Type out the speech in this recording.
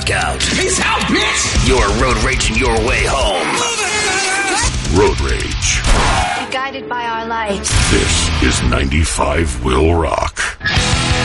out. Peace out, bitch! You're road raging your way home. Road Rage. Guided by our light. This is 95 Will Rock.